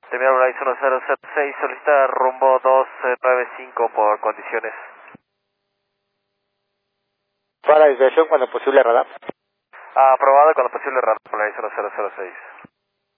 Terminal Horizon 1006, solicita rumbo 295 por condiciones. Para la desviación cuando posible radar. Aprobado con la posible radar por Horizon 1006.